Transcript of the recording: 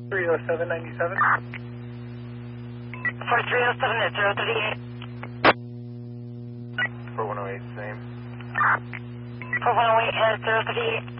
30797. For 307 at 038. For 108, same. For 108 at 038.